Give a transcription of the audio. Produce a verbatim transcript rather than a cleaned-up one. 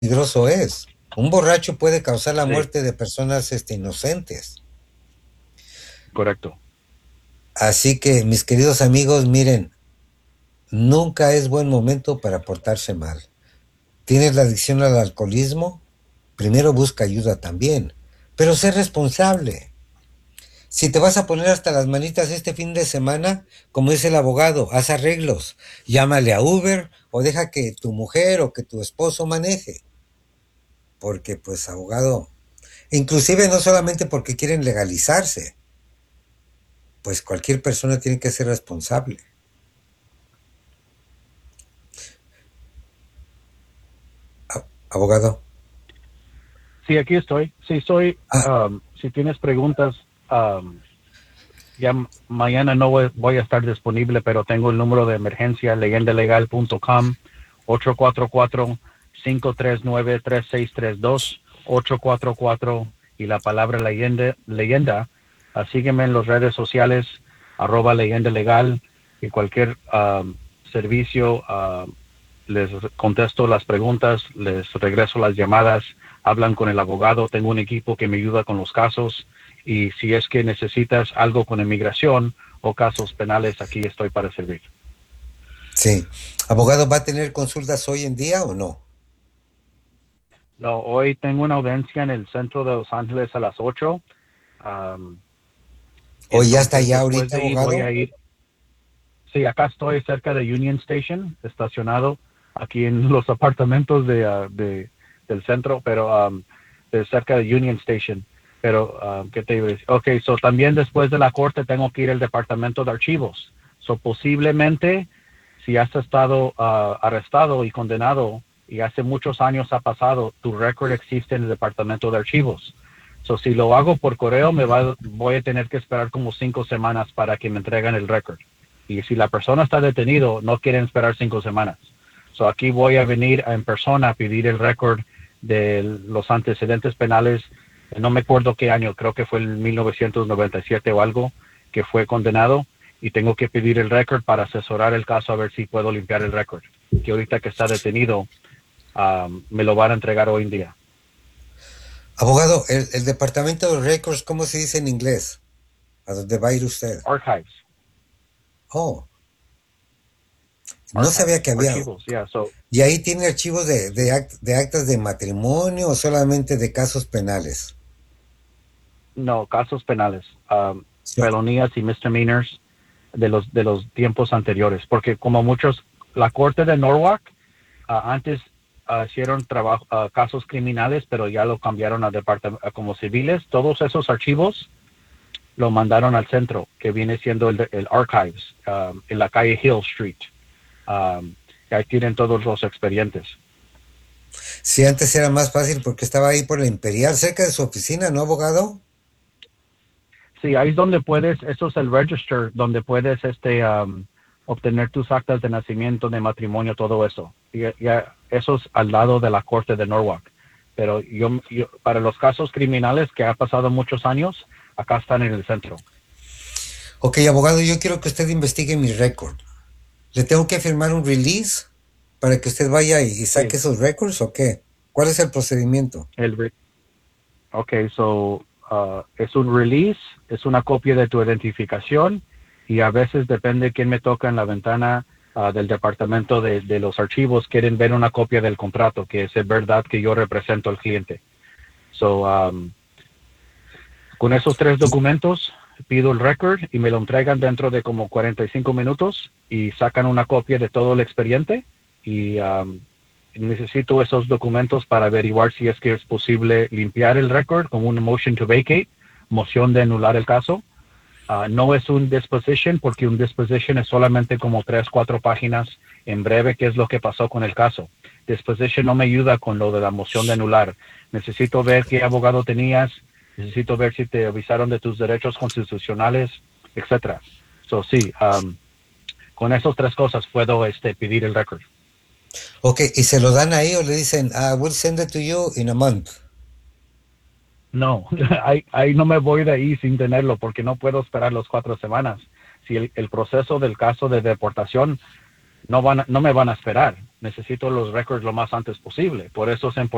peligroso es. Un borracho puede causar la Sí, muerte de personas este, inocentes. correcto. Así que, mis queridos amigos, miren, nunca es buen momento para portarse mal. ¿Tienes la adicción al alcoholismo? Primero busca ayuda también, pero sé responsable. Si te vas a poner hasta las manitas este fin de semana, como dice el abogado, haz arreglos, llámale a Uber o deja que tu mujer o que tu esposo maneje. Porque pues abogado, inclusive no solamente porque quieren legalizarse, pues cualquier persona tiene que ser responsable. A- Abogado. Sí, aquí estoy. Sí, soy. Ah, Um, si tienes preguntas, um, ya m- mañana no voy, voy a estar disponible, pero tengo el número de emergencia leyenda legal punto com ocho cuatro cuatro, cinco tres nueve, tres seis tres dos ocho cuatro cuatro y la palabra leyenda. leyenda. Ah, sígueme en las redes sociales, arroba leyenda legal y cualquier um, servicio. Um, les contesto las preguntas, les regreso las llamadas, hablan con el abogado, tengo un equipo que me ayuda con los casos y si es que necesitas algo con inmigración o casos penales, aquí estoy para servir. sí. Abogado, ¿va a tener consultas hoy en día o no? No, hoy tengo una audiencia en el centro de Los Ángeles a las ocho. Um, ¿O ya está entonces, allá después ahorita, de ahí voy abogado? a ir. Sí, acá estoy cerca de Union Station, estacionado aquí en los apartamentos de, uh, de del centro, pero um, de cerca de Union Station. Pero, um, ¿qué te iba a decir? Ok, so también después de la corte tengo que ir al departamento de archivos. So posiblemente, si has estado uh, arrestado y condenado y hace muchos años ha pasado, tu récord existe en el departamento de archivos. So, si lo hago por correo, me va, voy a tener que esperar como cinco semanas para que me entreguen el récord. Y si la persona está detenido, no quieren esperar cinco semanas. So aquí voy a venir en persona a pedir el récord de los antecedentes penales. No me acuerdo qué año, creo que fue en mil novecientos noventa y siete o algo, que fue condenado. Y tengo que pedir el récord para asesorar el caso a ver si puedo limpiar el récord. Que ahorita que está detenido, um, me lo van a entregar hoy en día. Abogado, el, el departamento de récords, ¿cómo se dice en inglés? ¿A dónde va a ir usted? Archives, Oh, no archives, sabía que había. archivos, yeah. So, ¿Y ahí tiene archivos de, sí. de, act- de actas de matrimonio o solamente de casos penales? No, casos penales, um, Sí. felonías y misdemeanors de los de los tiempos anteriores, porque como muchos, la corte de Norwalk uh, antes uh, hicieron trabajo, uh, casos criminales, pero ya lo cambiaron a departamento como civiles. Todos esos archivos lo mandaron al centro, que viene siendo el, el Archives, um, en la calle Hill Street. Um, y ahí tienen todos los expedientes. Sí, antes era más fácil porque estaba ahí por la Imperial, cerca de su oficina, ¿no, abogado? Sí, ahí es donde puedes, eso es el register, donde puedes este um, obtener tus actas de nacimiento, de matrimonio, todo eso. Y, y eso es al lado de la corte de Norwalk. Pero yo, yo, para los casos criminales que ha pasado muchos años, acá están en el centro. Ok, abogado, yo quiero que usted investigue mi récord. ¿Le tengo que firmar un release para que usted vaya y, y saque Sí, esos récords o qué? ¿Cuál es el procedimiento? el re ok, so uh, es un release, es una copia de tu identificación y a veces depende quién me toca en la ventana uh, del departamento de, de, los archivos, quieren ver una copia del contrato, que es verdad que yo represento al cliente. So, um, con esos tres documentos pido el record y me lo entregan dentro de como cuarenta y cinco minutos y sacan una copia de todo el expediente y um, necesito esos documentos para averiguar si es que es posible limpiar el récord con una motion to vacate, moción de anular el caso. Uh, no es un disposition porque un disposition es solamente como tres, cuatro páginas en breve qué es lo que pasó con el caso. Disposition no me ayuda con lo de la moción de anular. Necesito ver qué abogado tenías, necesito ver si te avisaron de tus derechos constitucionales, etcétera. So sí, um, con esas tres cosas puedo este, pedir el récord. Ok, y se lo dan ahí o le dicen, ah, we'll send it to you in a month. No, ahí, ahí no me voy de ahí sin tenerlo porque no puedo esperar las cuatro semanas. Si el, el proceso del caso de deportación no van a, no me van a esperar. Necesito los récords lo más antes posible. Por eso es importante